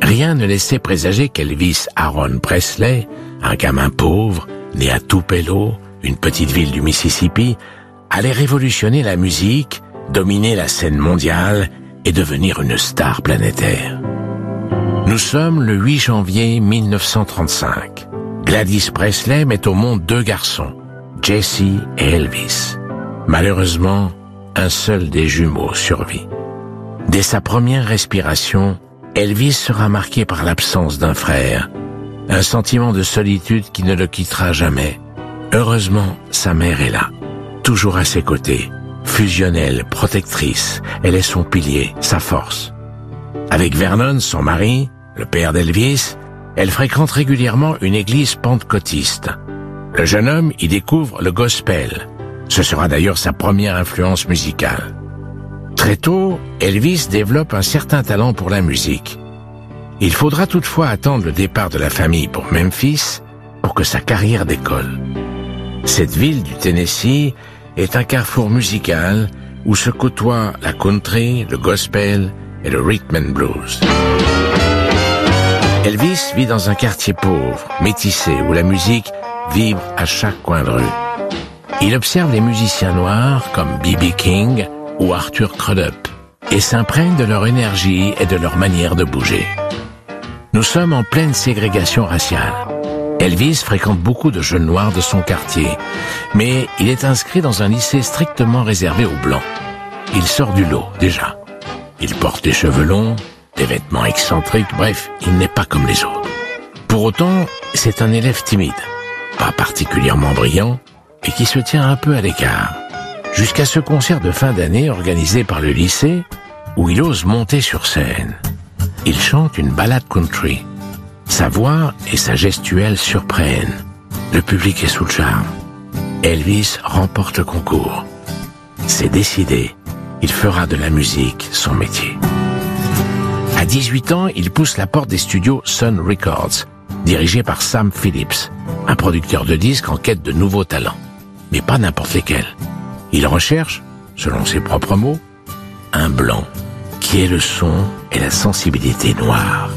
Rien ne laissait présager qu'Elvis Aaron Presley, un gamin pauvre, né à Tupelo, une petite ville du Mississippi, allait révolutionner la musique, dominer la scène mondiale et devenir une star planétaire. Nous sommes le 8 janvier 1935. Gladys Presley met au monde 2 garçons, Jesse et Elvis. Malheureusement, un seul des jumeaux survit. Dès sa première respiration, Elvis sera marqué par l'absence d'un frère, un sentiment de solitude qui ne le quittera jamais. Heureusement, sa mère est là, toujours à ses côtés, fusionnelle, protectrice. Elle est son pilier, sa force. Avec Vernon, son mari, le père d'Elvis, elle fréquente régulièrement une église pentecôtiste. Le jeune homme y découvre le gospel. Ce sera d'ailleurs sa première influence musicale. Très tôt, Elvis développe un certain talent pour la musique. Il faudra toutefois attendre le départ de la famille pour Memphis pour que sa carrière décolle. Cette ville du Tennessee est un carrefour musical où se côtoient la country, le gospel et le rhythm and blues. Elvis vit dans un quartier pauvre, métissé, où la musique vibre à chaque coin de rue. Il observe les musiciens noirs comme B.B. King ou Arthur Crudup et s'imprègne de leur énergie et de leur manière de bouger. Nous sommes en pleine ségrégation raciale. Elvis fréquente beaucoup de jeunes noirs de son quartier, mais il est inscrit dans un lycée strictement réservé aux Blancs. Il sort du lot, déjà. Il porte des cheveux longs, des vêtements excentriques, bref, il n'est pas comme les autres. Pour autant, c'est un élève timide, pas particulièrement brillant, et qui se tient un peu à l'écart. Jusqu'à ce concert de fin d'année organisé par le lycée, où il ose monter sur scène. Il chante une ballade country. Sa voix et sa gestuelle surprennent. Le public est sous le charme. Elvis remporte le concours. C'est décidé, il fera de la musique son métier. À 18 ans, il pousse la porte des studios Sun Records, dirigés par Sam Phillips, un producteur de disques en quête de nouveaux talents. Mais pas n'importe lesquels. Il recherche, selon ses propres mots, un blanc qui ait le son et la sensibilité noire.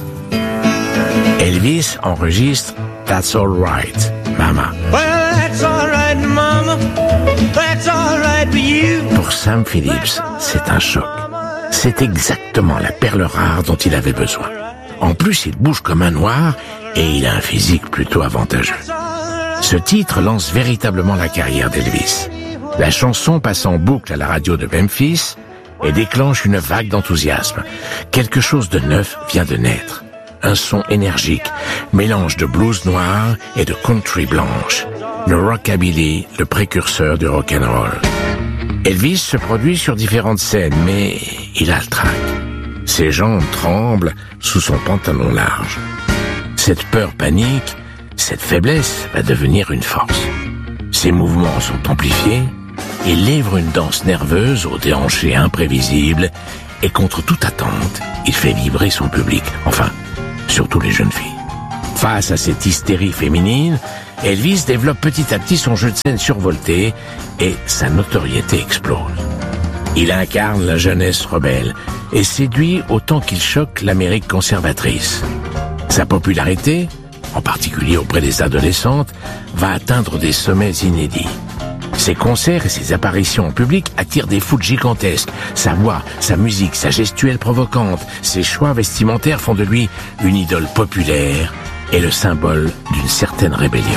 Elvis enregistre That's All Right, Mama. Well, that's all right, Mama. That's all right for you. Pour Sam Phillips, c'est un choc. C'est exactement la perle rare dont il avait besoin. En plus, il bouge comme un noir et il a un physique plutôt avantageux. Ce titre lance véritablement la carrière d'Elvis. La chanson passe en boucle à la radio de Memphis et déclenche une vague d'enthousiasme. Quelque chose de neuf vient de naître. Un son énergique, mélange de blues noir et de country blanche. Le rockabilly, le précurseur du rock'n'roll. Elvis se produit sur différentes scènes, mais il a le trac. Ses jambes tremblent sous son pantalon large. Cette peur panique, cette faiblesse va devenir une force. Ses mouvements sont amplifiés, il livre une danse nerveuse aux déhanchés imprévisibles et contre toute attente, il fait vibrer son public, enfin, surtout les jeunes filles. Face à cette hystérie féminine, Elvis développe petit à petit son jeu de scène survolté et sa notoriété explose. Il incarne la jeunesse rebelle et séduit autant qu'il choque l'Amérique conservatrice. Sa popularité, en particulier auprès des adolescentes, va atteindre des sommets inédits. Ses concerts et ses apparitions en public attirent des foules gigantesques. Sa voix, sa musique, sa gestuelle provocante, ses choix vestimentaires font de lui une idole populaire et le symbole d'une certaine rébellion.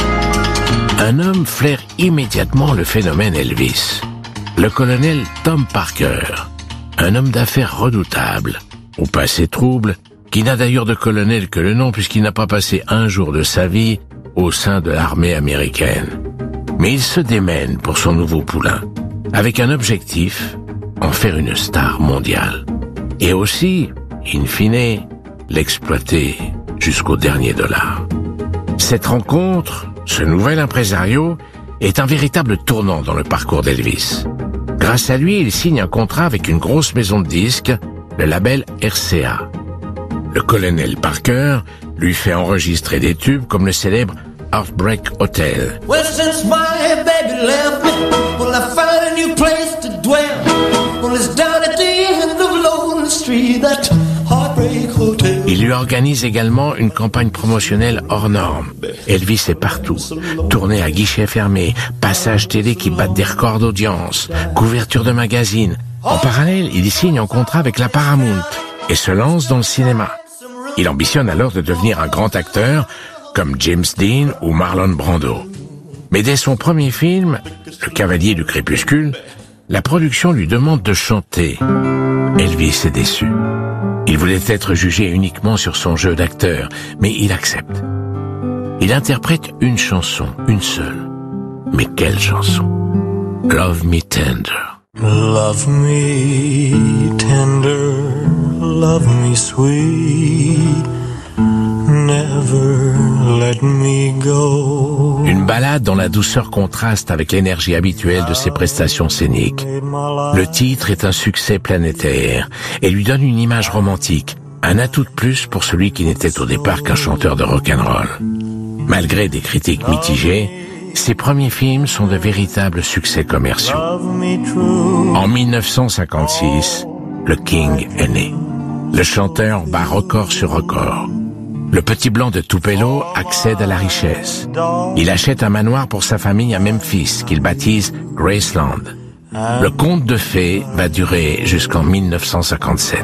Un homme flaire immédiatement le phénomène Elvis. Le colonel Tom Parker, un homme d'affaires redoutable, au passé trouble, qui n'a d'ailleurs de colonel que le nom puisqu'il n'a pas passé un jour de sa vie au sein de l'armée américaine. Mais il se démène pour son nouveau poulain, avec un objectif, en faire une star mondiale. Et aussi, in fine, l'exploiter jusqu'au dernier dollar. Cette rencontre, ce nouvel impresario, est un véritable tournant dans le parcours d'Elvis. Grâce à lui, il signe un contrat avec une grosse maison de disques, le label RCA. Le colonel Parker lui fait enregistrer des tubes comme le célèbre Heartbreak Hotel. Well, since my baby left me, well, I found a new place to dwell. Well, it's down at the end of Lonely Street, that Heartbreak Hotel. Il lui organise également une campagne promotionnelle hors norme. Elvis est partout. Tournée à guichet fermé, passages télé qui battent des records d'audience, couverture de magazines. En parallèle, il signe un contrat avec la Paramount et se lance dans le cinéma. Il ambitionne alors de devenir un grand acteur comme James Dean ou Marlon Brando. Mais dès son premier film, Le Cavalier du Crépuscule, la production lui demande de chanter. Elvis est déçu. Il voulait être jugé uniquement sur son jeu d'acteur, mais il accepte. Il interprète une chanson, une seule. Mais quelle chanson? Love Me Tender. Love me tender, love me sweet, never let me go. Une ballade dont la douceur contraste avec l'énergie habituelle de ses prestations scéniques. Le titre est un succès planétaire et lui donne une image romantique, un atout de plus pour celui qui n'était au départ qu'un chanteur de rock'n'roll. Malgré des critiques mitigées, ses premiers films sont de véritables succès commerciaux. En 1956, le King est né. Le chanteur bat record sur record. Le petit blanc de Tupelo accède à la richesse. Il achète un manoir pour sa famille à Memphis, qu'il baptise Graceland. Le conte de fées va durer jusqu'en 1957.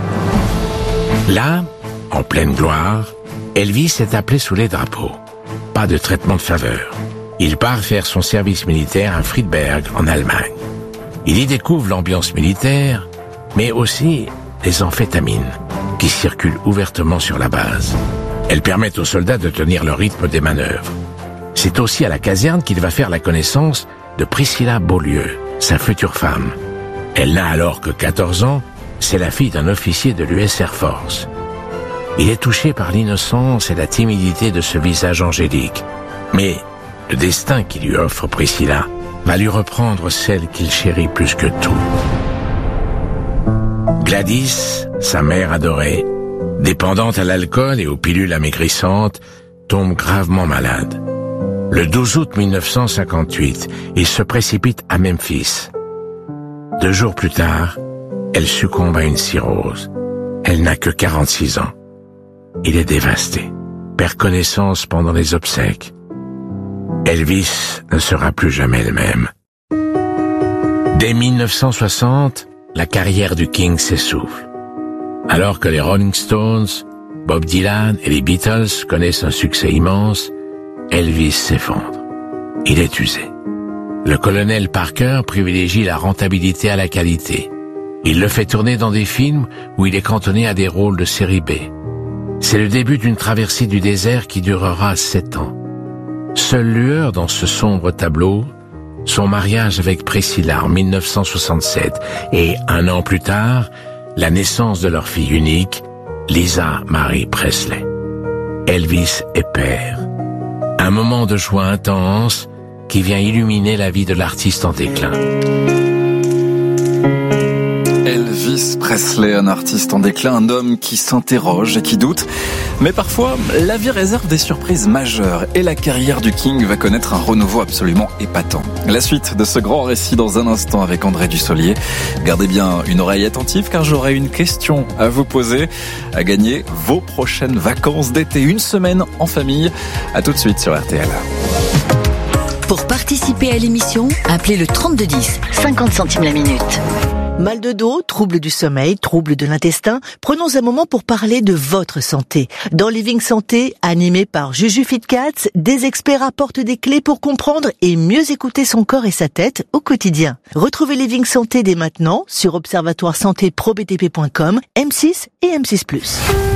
Là, en pleine gloire, Elvis est appelé sous les drapeaux. Pas de traitement de faveur. Il part faire son service militaire à Friedberg, en Allemagne. Il y découvre l'ambiance militaire, mais aussi les amphétamines, qui circulent ouvertement sur la base. Elles permettent aux soldats de tenir le rythme des manœuvres. C'est aussi à la caserne qu'il va faire la connaissance de Priscilla Beaulieu, sa future femme. Elle n'a alors que 14 ans, c'est la fille d'un officier de l'US Air Force. Il est touché par l'innocence et la timidité de ce visage angélique. Mais le destin qui lui offre Priscilla va lui reprendre celle qu'il chérit plus que tout. Gladys, sa mère adorée, dépendante à l'alcool et aux pilules amaigrissantes, tombe gravement malade. Le 12 août 1958, il se précipite à Memphis. 2 jours plus tard, elle succombe à une cirrhose. Elle n'a que 46 ans. Il est dévasté, perd connaissance pendant les obsèques. Elvis ne sera plus jamais le même. Dès 1960, la carrière du King s'essouffle. Alors que les Rolling Stones, Bob Dylan et les Beatles connaissent un succès immense, Elvis s'effondre. Il est usé. Le colonel Parker privilégie la rentabilité à la qualité. Il le fait tourner dans des films où il est cantonné à des rôles de série B. C'est le début d'une traversée du désert qui durera 7 ans. Seule lueur dans ce sombre tableau, son mariage avec Priscilla en 1967 et 1 an plus tard, la naissance de leur fille unique, Lisa Marie Presley. Elvis est père. Un moment de joie intense qui vient illuminer la vie de l'artiste en déclin. Elvis Presley, un artiste en déclin, un homme qui s'interroge et qui doute. Mais parfois, la vie réserve des surprises majeures et la carrière du King va connaître un renouveau absolument épatant. La suite de ce grand récit dans un instant avec André Dussolier. Gardez bien une oreille attentive car j'aurai une question à vous poser, à gagner vos prochaines vacances d'été, 1 semaine en famille. À tout de suite sur RTL. Pour participer à l'émission, appelez le 3210, 50 centimes la minute. Mal de dos, troubles du sommeil, troubles de l'intestin, prenons un moment pour parler de votre santé. Dans Living Santé, animé par Juju Fitcats, des experts apportent des clés pour comprendre et mieux écouter son corps et sa tête au quotidien. Retrouvez Living Santé dès maintenant sur observatoiresantéprobtp.com, M6 et M6+.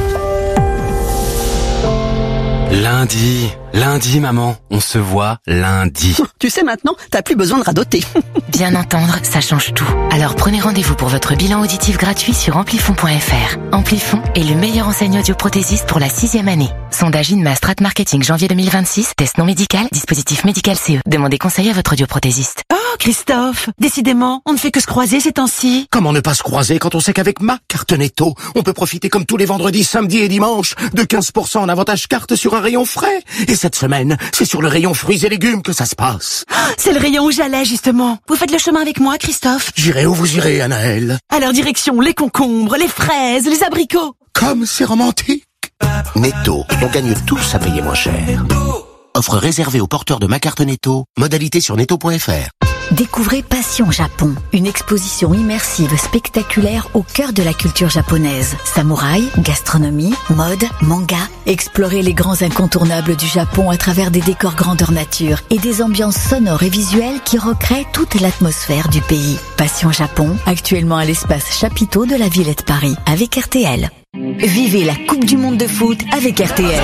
Lundi, maman, on se voit lundi. Tu sais maintenant, t'as plus besoin de radoter. Bien entendre, ça change tout. Alors prenez rendez-vous pour votre bilan auditif gratuit sur amplifon.fr. Amplifon est le meilleur enseigne audioprothésiste pour la 6e année. Sondage INMA Strat Marketing janvier 2026, test non médical, dispositif médical CE. Demandez conseil à votre audioprothésiste. Oh, Christophe, décidément, on ne fait que se croiser ces temps-ci. Comment ne pas se croiser quand on sait qu'avec ma carte Netto, on peut profiter comme tous les vendredis, samedis et dimanches de 15% en avantage carte sur un rayon frais. Et cette semaine, c'est sur le rayon fruits et légumes que ça se passe. C'est le rayon où j'allais, justement. Vous faites le chemin avec moi, Christophe? J'irai où vous irez, Anaëlle. Alors direction les concombres, les fraises, les abricots. Comme c'est romantique. Netto, on gagne tous à payer moins cher. Offre réservée aux porteurs de ma carte Netto. Modalité sur netto.fr. Découvrez Passion Japon, une exposition immersive spectaculaire au cœur de la culture japonaise. Samouraï, gastronomie, mode, manga. Explorez les grands incontournables du Japon à travers des décors grandeur nature et des ambiances sonores et visuelles qui recréent toute l'atmosphère du pays. Passion Japon, actuellement à l'espace Chapiteau de la Villette Paris, avec RTL. Vivez la Coupe du Monde de foot avec RTL.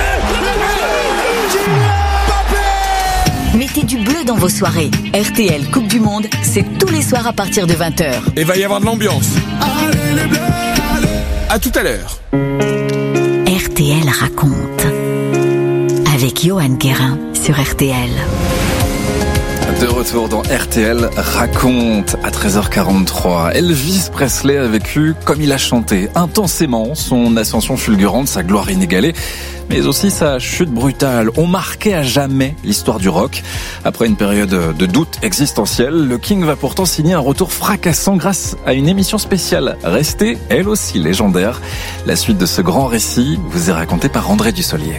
Mettez du bleu dans vos soirées. RTL Coupe du Monde, c'est tous les soirs à partir de 20h. Et va y avoir de l'ambiance. À tout à l'heure. RTL raconte. Avec Johan Guérin sur RTL. De retour dans RTL raconte à 13h43. Elvis Presley a vécu comme il a chanté, intensément, son ascension fulgurante, sa gloire inégalée, mais aussi sa chute brutale, ont marqué à jamais l'histoire du rock. Après une période de doute existentiel, le King va pourtant signer un retour fracassant grâce à une émission spéciale, restée elle aussi légendaire. La suite de ce grand récit vous est racontée par André Dussolier.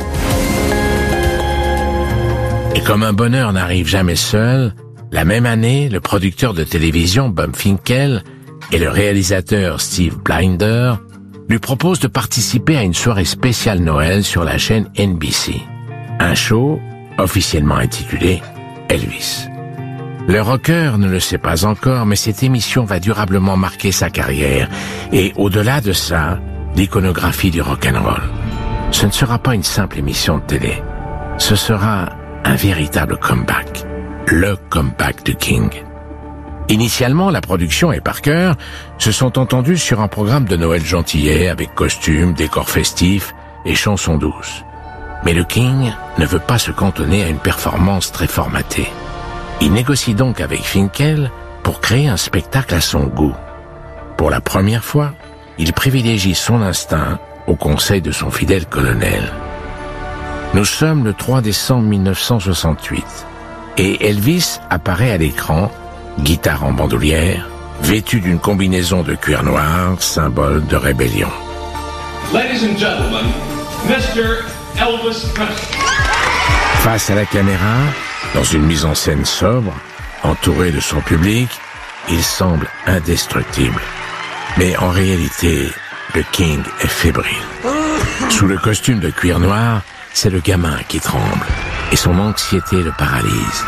Et comme un bonheur n'arrive jamais seul, la même année, le producteur de télévision Bob Finkel et le réalisateur Steve Blinder lui proposent de participer à une soirée spéciale Noël sur la chaîne NBC. Un show officiellement intitulé Elvis. Le rocker ne le sait pas encore, mais cette émission va durablement marquer sa carrière et, au-delà de ça, l'iconographie du rock'n'roll. Ce ne sera pas une simple émission de télé. Ce sera un véritable comeback. Le comeback du King. Initialement, la production et Parker se sont entendus sur un programme de Noël gentillet avec costumes, décors festifs et chansons douces. Mais le King ne veut pas se cantonner à une performance très formatée. Il négocie donc avec Finkel pour créer un spectacle à son goût. Pour la première fois, il privilégie son instinct au conseil de son fidèle colonel. Nous sommes le 3 décembre 1968 et Elvis apparaît à l'écran, guitare en bandoulière, vêtu d'une combinaison de cuir noir, symbole de rébellion. Ladies and gentlemen, Mr. Elvis Presley. Face à la caméra, dans une mise en scène sobre, entouré de son public, il semble indestructible. Mais en réalité, le King est fébrile. Sous le costume de cuir noir, c'est le gamin qui tremble, et son anxiété le paralyse.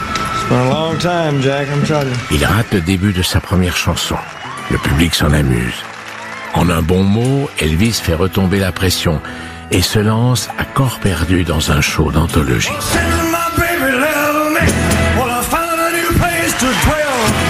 Il rate le début de sa première chanson. Le public s'en amuse. En un bon mot, Elvis fait retomber la pression et se lance à corps perdu dans un show d'anthologie.